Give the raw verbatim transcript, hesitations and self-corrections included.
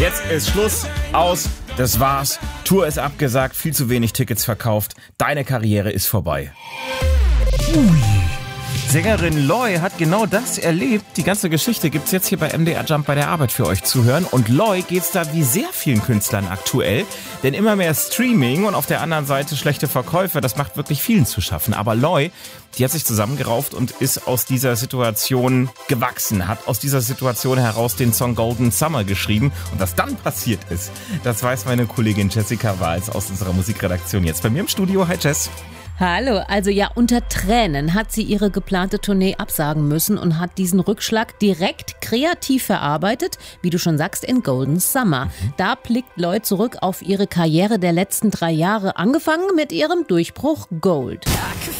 Jetzt ist Schluss, aus, das war's. Tour ist abgesagt, viel zu wenig Tickets verkauft. Deine Karriere ist vorbei. Ui. Sängerin Loi hat genau das erlebt. Die ganze Geschichte gibt's jetzt hier bei M D R Jump bei der Arbeit für euch zu hören. Und Loi geht's da wie sehr vielen Künstlern aktuell. Denn immer mehr Streaming und auf der anderen Seite schlechte Verkäufe, das macht wirklich vielen zu schaffen. Aber Loi, die hat sich zusammengerauft und ist aus dieser Situation gewachsen, hat aus dieser Situation heraus den Song Golden Summer geschrieben. Und was dann passiert ist, das weiß meine Kollegin Jessica Wahls aus unserer Musikredaktion jetzt bei mir im Studio. Hi Jess. Hallo, also ja, unter Tränen hat sie ihre geplante Tournee absagen müssen und hat diesen Rückschlag direkt kreativ verarbeitet, wie du schon sagst, in Golden Summer. Da blickt Loi zurück auf ihre Karriere der letzten drei Jahre, angefangen mit ihrem Durchbruch Gold.